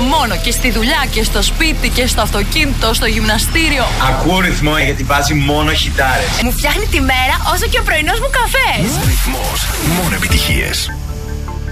μόνο και στη δουλειά και στο σπίτι και στο αυτοκίνητο, στο γυμναστήριο. Ακούω ρυθμό γιατί βάζει μόνο χιτάρες. Μου φτιάχνει τη μέρα όσο και ο πρωινός μου καφές. Ρυθμός, μόνο επιτυχίες.